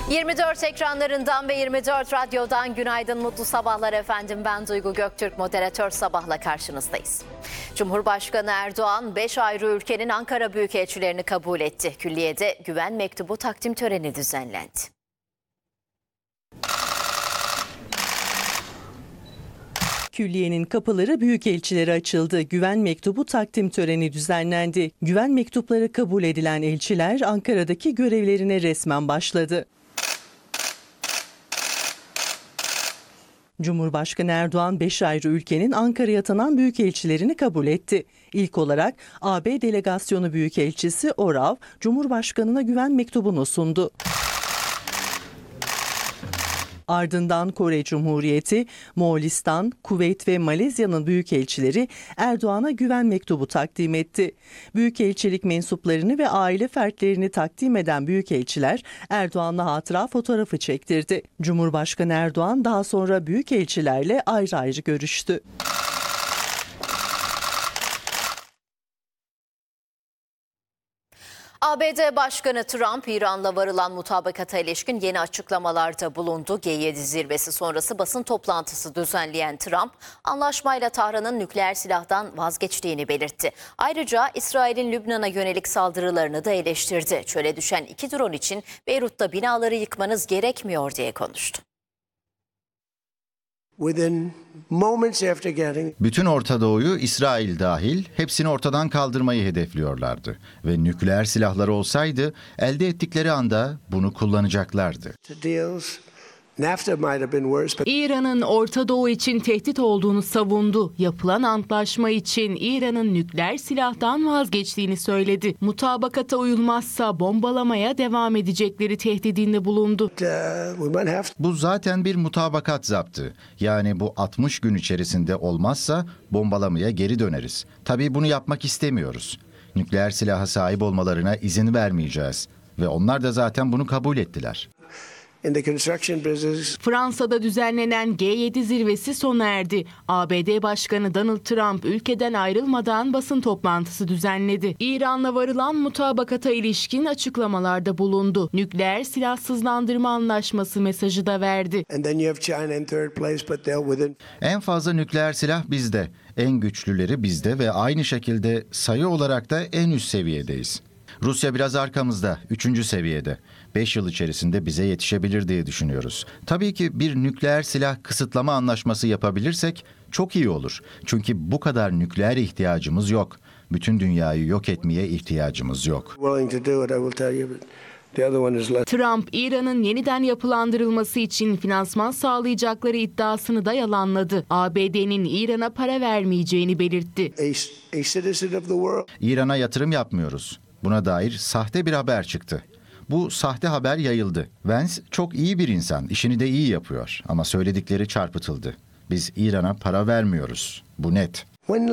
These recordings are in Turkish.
24 ekranlarından ve 24 radyodan günaydın, mutlu sabahlar efendim. Ben Duygu Göktürk, moderatör Sabah'la karşınızdayız. Cumhurbaşkanı Erdoğan 5 ayrı ülkenin Ankara büyükelçilerini kabul etti. Külliye'de güven mektubu takdim töreni düzenlendi. Külliyenin kapıları büyükelçilere açıldı. Güven mektubu takdim töreni düzenlendi. Güven mektupları kabul edilen elçiler Ankara'daki görevlerine resmen başladı. Cumhurbaşkanı Erdoğan 5 ayrı ülkenin Ankara'ya atanan büyükelçilerini kabul etti. İlk olarak AB Delegasyonu Büyükelçisi Orav, Cumhurbaşkanı'na güven mektubunu sundu. Ardından Kore Cumhuriyeti, Moğolistan, Kuveyt ve Malezya'nın büyükelçileri Erdoğan'a güven mektubu takdim etti. Büyükelçilik mensuplarını ve aile fertlerini takdim eden büyükelçiler Erdoğan'la hatıra fotoğrafı çektirdi. Cumhurbaşkanı Erdoğan daha sonra büyükelçilerle ayrı ayrı görüştü. ABD Başkanı Trump, İran'la varılan mutabakata ilişkin yeni açıklamalarda bulundu. G7 zirvesi sonrası basın toplantısı düzenleyen Trump, anlaşmayla Tahran'ın nükleer silahtan vazgeçtiğini belirtti. Ayrıca İsrail'in Lübnan'a yönelik saldırılarını da eleştirdi. Çöle düşen 2 drone için Beyrut'ta binaları yıkmanız gerekmiyor diye konuştu. Bütün Orta Doğu'yu, İsrail dahil, hepsini ortadan kaldırmayı hedefliyorlardı. Ve nükleer silahları olsaydı elde ettikleri anda bunu kullanacaklardı. İran'ın Orta Doğu için tehdit olduğunu savundu. Yapılan antlaşma için İran'ın nükleer silahtan vazgeçtiğini söyledi. Mutabakata uyulmazsa bombalamaya devam edecekleri tehdidinde bulundu. Bu zaten bir mutabakat zaptı. Yani bu 60 gün içerisinde olmazsa bombalamaya geri döneriz. Tabii bunu yapmak istemiyoruz. Nükleer silaha sahip olmalarına izin vermeyeceğiz. Ve onlar da zaten bunu kabul ettiler. Fransa'da düzenlenen G7 zirvesi sona erdi. ABD Başkanı Donald Trump ülkeden ayrılmadan basın toplantısı düzenledi. İran'la varılan mutabakata ilişkin açıklamalarda bulundu. Nükleer silahsızlandırma anlaşması mesajı da verdi. En fazla nükleer silah bizde, en güçlüleri bizde ve aynı şekilde sayı olarak da en üst seviyedeyiz. Rusya biraz arkamızda, 3. seviyede. 5 yıl içerisinde bize yetişebilir diye düşünüyoruz. Tabii ki bir nükleer silah kısıtlama anlaşması yapabilirsek çok iyi olur. Çünkü bu kadar nükleer ihtiyacımız yok. Bütün dünyayı yok etmeye ihtiyacımız yok. Trump, İran'ın yeniden yapılandırılması için finansman sağlayacakları iddiasını da yalanladı. ABD'nin İran'a para vermeyeceğini belirtti. İran'a yatırım yapmıyoruz. Buna dair sahte bir haber çıktı. Bu sahte haber yayıldı. Vance çok iyi bir insan, işini de iyi yapıyor ama söyledikleri çarpıtıldı. Biz İran'a para vermiyoruz. Bu net.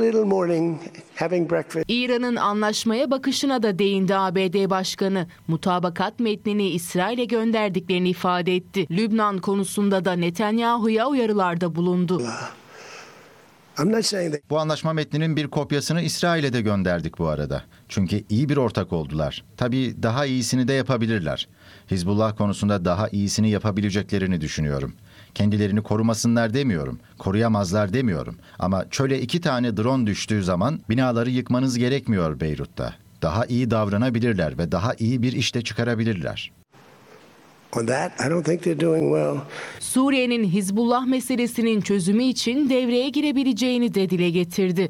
İran'ın anlaşmaya bakışına da değindi ABD Başkanı. Mutabakat metnini İsrail'e gönderdiklerini ifade etti. Lübnan konusunda da Netanyahu'ya uyarılarda bulundu. Bu anlaşma metninin bir kopyasını İsrail'e de gönderdik bu arada. Çünkü iyi bir ortak oldular. Tabii daha iyisini de yapabilirler. Hizbullah konusunda daha iyisini yapabileceklerini düşünüyorum. Kendilerini korumasınlar demiyorum, koruyamazlar demiyorum. Ama çöle 2 tane drone düştüğü zaman binaları yıkmanız gerekmiyor Beyrut'ta. Daha iyi davranabilirler ve daha iyi bir iş de çıkarabilirler. Suriye'nin Hizbullah meselesinin çözümü için devreye girebileceğini de dile getirdi.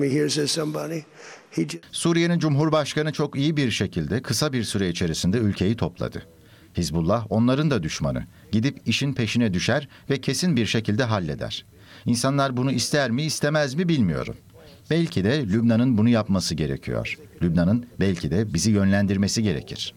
Suriye'nin Cumhurbaşkanı çok iyi bir şekilde kısa bir süre içerisinde ülkeyi topladı. Hizbullah onların da düşmanı. Gidip işin peşine düşer ve kesin bir şekilde halleder. İnsanlar bunu ister mi istemez mi bilmiyorum. Belki de Lübnan'ın bunu yapması gerekiyor. Lübnan'ın belki de bizi yönlendirmesi gerekir.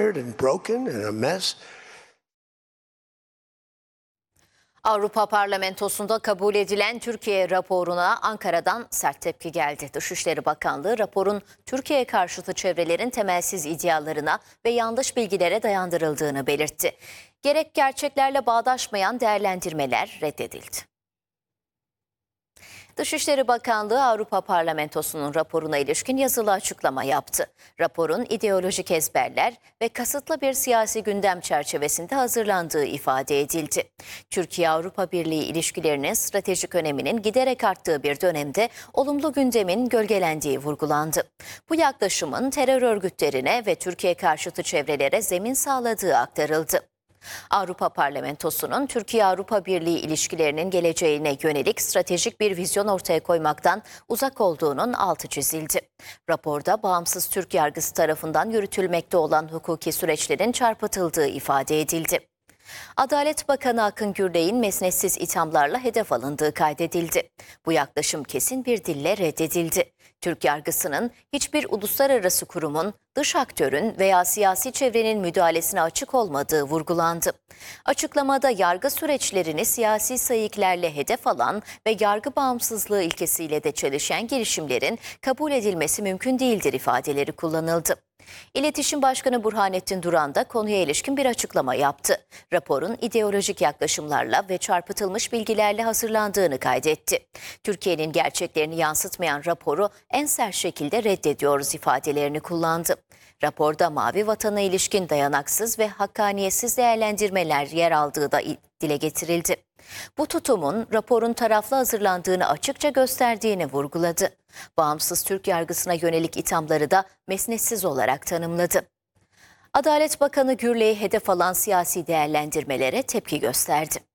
Avrupa Parlamentosu'nda kabul edilen Türkiye raporuna Ankara'dan sert tepki geldi. Dışişleri Bakanlığı raporun Türkiye karşıtı çevrelerin temelsiz iddialarına ve yanlış bilgilere dayandırıldığını belirtti. Gerek gerçeklerle bağdaşmayan değerlendirmeler reddedildi. Dışişleri Bakanlığı Avrupa Parlamentosu'nun raporuna ilişkin yazılı açıklama yaptı. Raporun ideolojik ezberler ve kasıtlı bir siyasi gündem çerçevesinde hazırlandığı ifade edildi. Türkiye-Avrupa Birliği ilişkilerinin stratejik öneminin giderek arttığı bir dönemde olumlu gündemin gölgelendiği vurgulandı. Bu yaklaşımın terör örgütlerine ve Türkiye karşıtı çevrelere zemin sağladığı aktarıldı. Avrupa Parlamentosu'nun Türkiye-Avrupa Birliği ilişkilerinin geleceğine yönelik stratejik bir vizyon ortaya koymaktan uzak olduğunun altı çizildi. Raporda bağımsız Türk yargısı tarafından yürütülmekte olan hukuki süreçlerin çarpıtıldığı ifade edildi. Adalet Bakanı Akın Gürley'in mesnetsiz ithamlarla hedef alındığı kaydedildi. Bu yaklaşım kesin bir dille reddedildi. Türk yargısının hiçbir uluslararası kurumun, dış aktörün veya siyasi çevrenin müdahalesine açık olmadığı vurgulandı. Açıklamada yargı süreçlerini siyasi sayıklarla hedef alan ve yargı bağımsızlığı ilkesiyle de çelişen girişimlerin kabul edilmesi mümkün değildir ifadeleri kullanıldı. İletişim Başkanı Burhanettin Duran da konuya ilişkin bir açıklama yaptı. Raporun ideolojik yaklaşımlarla ve çarpıtılmış bilgilerle hazırlandığını kaydetti. Türkiye'nin gerçeklerini yansıtmayan raporu en sert şekilde reddediyoruz ifadelerini kullandı. Raporda Mavi Vatan'a ilişkin dayanaksız ve hakkaniyetsiz değerlendirmeler yer aldığı da dile getirildi. Bu tutumun raporun taraflı hazırlandığını açıkça gösterdiğini vurguladı. Bağımsız Türk yargısına yönelik ithamları da mesnetsiz olarak tanımladı. Adalet Bakanı Gürley'i hedef alan siyasi değerlendirmelere tepki gösterdi.